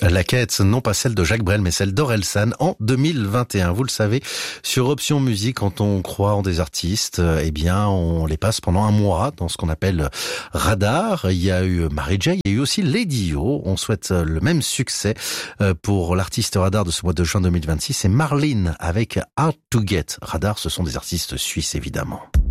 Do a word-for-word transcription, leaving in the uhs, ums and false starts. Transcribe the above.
La quête, non pas celle de Jacques Brel, mais celle d'Orelsan en deux mille vingt et un. Vous le savez, sur Option Musique, quand on croit en des artistes, eh bien, on les passe pendant un mois dans ce qu'on appelle Radar. Il y a eu Mary J, il y a eu aussi Lady O. On souhaite le même succès pour l'artiste Radar de ce mois de juin deux mille vingt-six. C'est Marlene avec Hard to Get. Radar, ce sont des artistes suisses, évidemment.